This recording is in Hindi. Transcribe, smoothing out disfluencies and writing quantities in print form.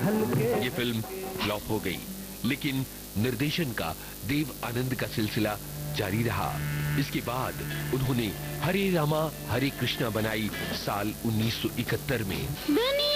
ये फिल्म फ्लॉप हो गई, लेकिन निर्देशन का देव आनंद का सिलसिला जारी रहा। इसके बाद उन्होंने हरे रामा हरे कृष्णा बनाई साल 1971 में।